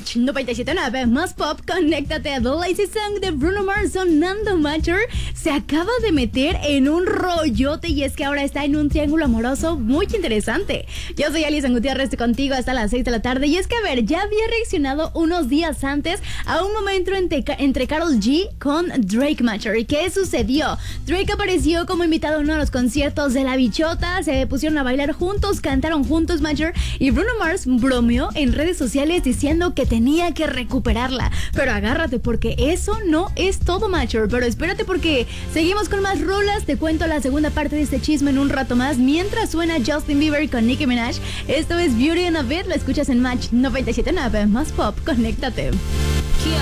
Match 97.9 más pop, conéctate a The Lazy Song de Bruno Mars sonando. Matcher se acaba de meter en un rollote y es que ahora está en un triángulo amoroso muy interesante. Yo soy Alison Gutiérrez, estoy contigo hasta las 6 de la tarde y es que a ver, ya había reaccionado unos días antes a un momento entre Karol G con Drake. Matcher, ¿y qué sucedió? Drake apareció como invitado a uno de los conciertos de La Bichota, se pusieron a bailar juntos, cantaron juntos, Matcher, y Bruno Mars bromeó en redes sociales diciendo que tenía que recuperarla. Pero agárrate porque eso no es todo, Matcher. Pero espérate porque seguimos con más rolas. Te cuento la segunda parte de este chisme en un rato más mientras suena Justin Bieber con Nicki Minaj. Esto es Beauty and a Bit, lo escuchas en Match 97.9 más pop, conéctate.